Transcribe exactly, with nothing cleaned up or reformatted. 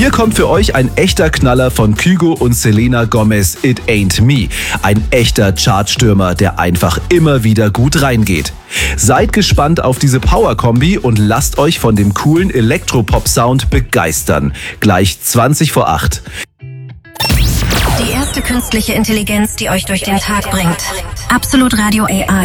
Hier kommt für euch ein echter Knaller von Kygo und Selena Gomez, It Ain't Me. Ein echter Chartstürmer, der einfach immer wieder gut reingeht. Seid gespannt auf diese Power-Kombi und lasst euch von dem coolen Elektropop-Sound begeistern. Gleich zwanzig vor acht. Die erste künstliche Intelligenz, die euch durch den Tag bringt. Absolut Radio A I.